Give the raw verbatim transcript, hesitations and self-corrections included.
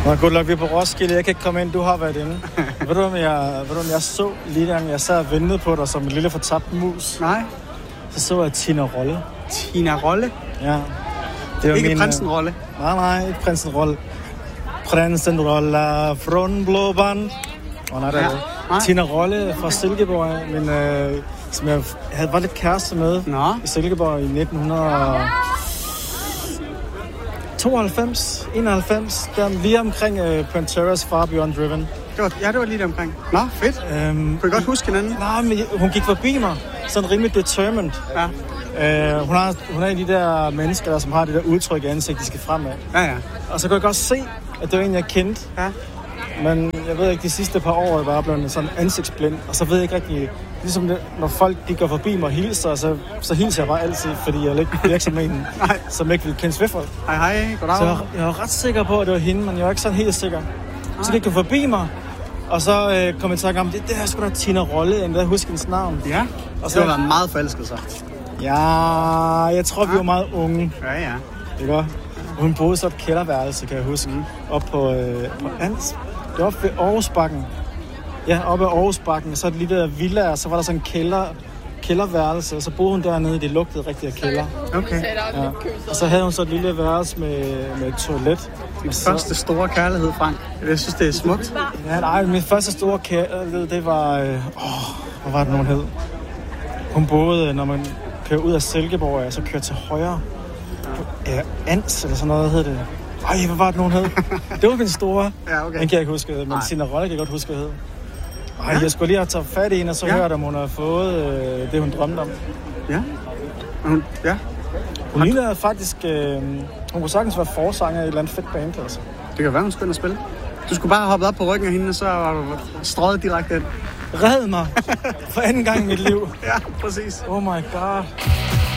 Nå, god luck, vi er på Roskilde. Jeg kan ikke komme ind, du har været inde. ved, du, om jeg, ved du, om jeg så lige da jeg sad og ventede på dig som en lille fortabt mus? Nej. Så så jeg Tina Rolle. Tina Rolle? Ja. Det var ikke min, Prinsen Rolle? Nej, nej, ikke Prinsen Rolle. Prinsen Rolle från Blå Band. Åh, oh, nej, det er ja. Tina Rolle fra Silkeborg, men, øh, som jeg havde var lidt kæreste med Nå. i Silkeborg i nitten tooghalvfems, enoghalvfems, der lige omkring øh, Panteras Far Beyond Driven. Det var, ja, det var lige der omkring. Nå, fedt. Øhm, Kunne I godt huske hinanden? Nej, men hun gik forbi mig, sådan rimelig determined. Ja. Øh, hun, har, hun er en af de der mennesker, der, som har det der udtryk i ansigt, de skal fremad. Ja, ja. Og så kunne jeg godt se, at det var en, jeg kendte. Ja. Men jeg ved ikke, de sidste par år jeg var blevet sådan ansigtsblind, og så ved jeg ikke rigtig, ligesom det, når folk de går forbi mig og hilser, så, så hilser jeg bare altid, fordi jeg er ikke som en, som ikke vil kendes ved folk. Hej, hej, goddag. Så jeg, jeg var ret sikker på, at det var hende, men jeg var ikke sådan helt sikker. Så gik hun forbi mig, og så øh, kom jeg til at tænke, det, det her skulle da Tina Rolle, jeg ved huske hendes navn. Ja, og så var meget forelsket sig. Ja, jeg tror, vi var meget unge. Ja, ja. Det var. Hun boede så et kælderværelse, kan jeg huske, mm. op på, øh, på Ans. Det var oppe ved Aarhusbakken. Ja, oppe ved Aarhusbakken. Så er det lige der villa, og så var der sådan en kælder, kælderværelse, og så boede hun dernede, det lugtede rigtig af kælder. Okay. Ja. Og så havde hun så et lille værelse med, med et toilet. Din første store kærlighed, Frank. Jeg synes, det er smukt. Ja, nej, min første store kærlighed, det var... Øh, åh, hvad var det, nogen hed? Hun boede, når man kører ud af Silkeborg, og så kører til højre. Ja, Ans, eller sådan noget hed det. Ej, hvad var det, nogen hed? Det var min store. Ja, okay. Den kan jeg ikke huske, men Tina Rolle kan jeg godt huske, hvad hed. Ej, ja. Jeg skulle lige have taget fat i hende, og så ja. hørte, om hun har fået øh, det, hun drømte om. Ja. Hun, ja. Hun ligner faktisk... Øh, hun kunne sagtens være forsanger i et eller andet fedt band, altså. Det kan være, hun skal ind og spille. Du skulle bare have hoppet op på ryggen af hende, og så var du strøget direkte ind. Red mig for anden gang i mit liv. Ja, præcis. Oh my god.